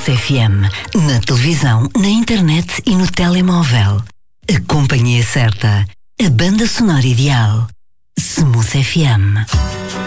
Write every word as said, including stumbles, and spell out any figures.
Smooth F M. Na televisão, na internet e no telemóvel. A companhia certa. A banda sonora ideal. Smooth F M.